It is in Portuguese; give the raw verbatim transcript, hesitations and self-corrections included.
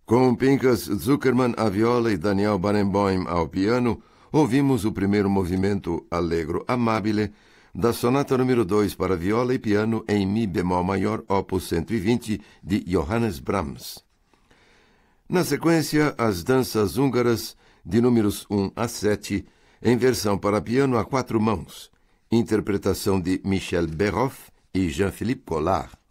Com Pinchas Zuckerman à viola e Daniel Barenboim ao piano, ouvimos o primeiro movimento Allegro amabile da sonata número dois para viola e piano em Mi bemol maior, opus cento e vinte, de Johannes Brahms. Na sequência, as danças húngaras de números um a sete, em versão para piano a quatro mãos, interpretação de Michel Berhoff e Jean-Philippe Collard.